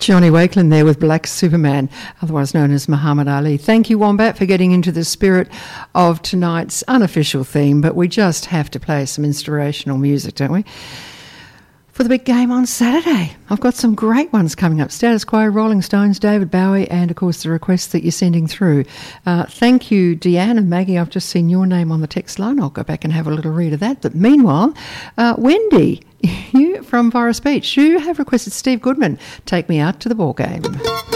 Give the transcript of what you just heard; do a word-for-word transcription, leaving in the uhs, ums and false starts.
Johnny Wakeland there with Black Superman, otherwise known as Muhammad Ali. Thank you, Wombat, for getting into the spirit of tonight's unofficial theme, but we just have to play some inspirational music, don't we? For the big game on Saturday. I've got some great ones coming up. Status Quo, Rolling Stones, David Bowie, and, of course, the requests that you're sending through. Uh, thank you, Deanne and Maggie. I've just seen your name on the text line. I'll go back and have a little read of that. But meanwhile, uh, Wendy, you from Forest Beach, you have requested Steve Goodman, Take Me Out to the Ball Game.